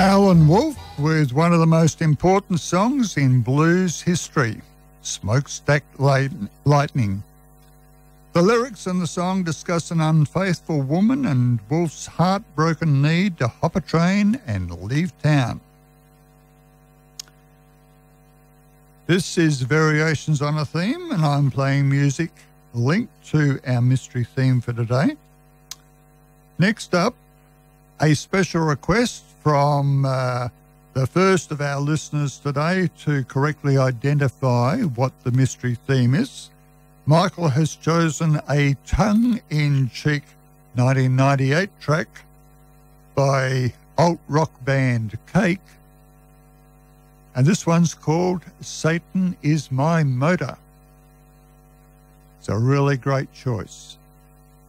Howlin' Wolf with one of the most important songs in blues history, Smokestack Lightning. The lyrics in the song discuss an unfaithful woman and Wolf's heartbroken need to hop a train and leave town. This is Variations on a Theme, and I'm playing music linked to our mystery theme for today. Next up, a special request from the first of our listeners today to correctly identify what the mystery theme is. Michael has chosen a tongue-in-cheek 1998 track by alt-rock band Cake, and this one's called Satan Is My Motor. It's a really great choice.